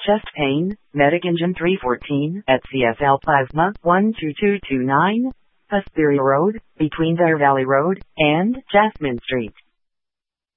chest pain, Medic Engine 314 at CSL Plasma 12229, Hesperia Road, between Bear Valley Road and Jasmine Street.